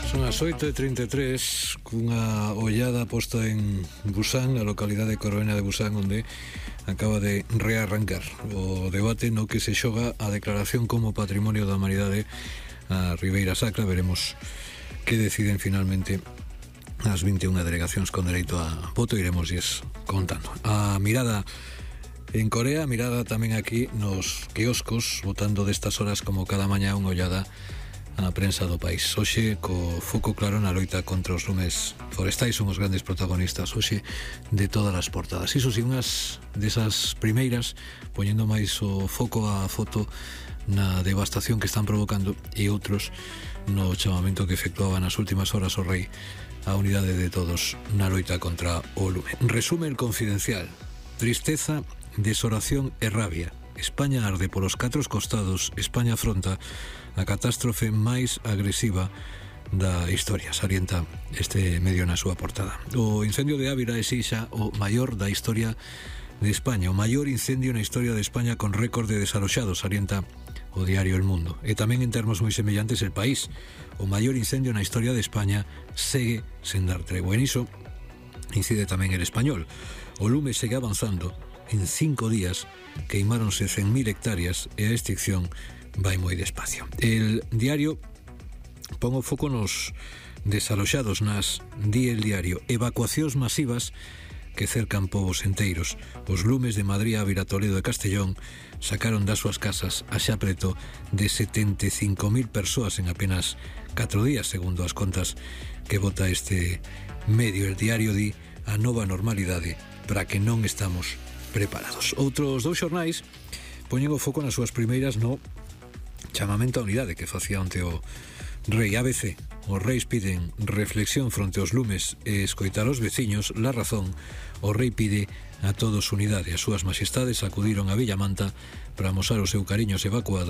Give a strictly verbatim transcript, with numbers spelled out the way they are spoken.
Son as oito e trinta e tres cunha ollada posta en Busán, a localidade corueña de Busán, onde acaba de rearrancar o debate no que se xoga a declaración como Patrimonio da Humanidade a Ribeira Sacra. Veremos que deciden finalmente as vinte e unha delegacións con dereito a voto. Iremos lles contando a mirada en Corea, a mirada tamén aquí nos quioscos, votando destas horas como cada mañá unha ollada a prensa do país. Hoxe, co foco claro na loita contra os lumes forestais, son os grandes protagonistas hoxe de todas as portadas. Iso si, unhas desas primeiras poñendo máis o foco a foto na devastación que están provocando e outros no chamamento que efectuaba nas últimas horas o rei a unidade de todos na loita contra o lume. Resume El Confidencial: tristeza, desolación e rabia. España arde polos catros costados. España afronta a catástrofe máis agresiva da historia, salienta este medio na súa portada. O incendio de Ávila é xa o maior da historia de España, o maior incendio na historia de España con récord de desaloxados, salienta o diario El Mundo. E tamén en termos moi semellantes El País: o maior incendio na historia de España segue sen dar tregua. En iso incide tamén El Español: o lume segue avanzando. En cinco días queimáronse cen mil hectáreas e a extinción vai moi despacio. El diario pon o foco nos desaloxados. Nas di El Diario: evacuacións masivas que cercan povos enteiros. Os lumes de Madrid, Ávila, Toledo e Castellón sacaron das súas casas a xa preto de setenta e cinco mil persoas en apenas catro días, segundo as contas que bota este medio. El Diario di: a nova normalidade para que non estamos preparados. Outros dous xornais poñen o foco nas súas primeiras no chamamento á unidade que facía onte o rei. A B C: os reis piden reflexión fronte aos lumes e escoitar os veciños. La Razón: o rei pide a todos unidade. As súas majestades acudiron a Villamanta para amosar o seu cariño aos evacuados